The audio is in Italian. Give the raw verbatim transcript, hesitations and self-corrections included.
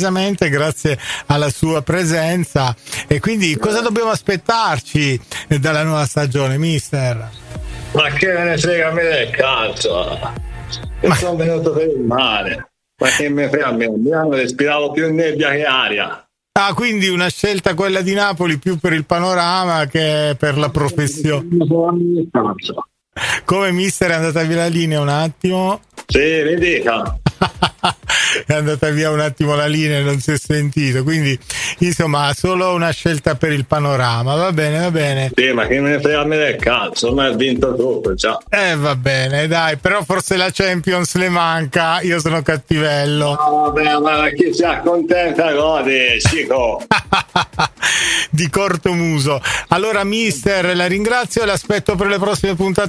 decisamente grazie alla sua presenza. E quindi cosa dobbiamo aspettarci dalla nuova stagione, mister? Ma che me ne frega a me del calcio? Io Ma... sono venuto per il mare. Ma che me frega a me? A Milano respiravo più nebbia che aria. Ah, quindi una scelta quella di Napoli più per il panorama che per la professione. Come, mister, è andata via la linea un attimo? Sì, mi dica. È andata via un attimo la linea e non si è sentito, quindi insomma solo una scelta per il panorama. Va bene, va bene. Sì, ma che me ne frega a me del calcio, ormai ha vinto tutto già. Eh va bene, dai, però forse la Champions le manca. Io sono cattivello. No, vabbè, ma chi si accontenta gode, Cico. Di corto muso. Allora, mister, la ringrazio e l'aspetto per le prossime puntate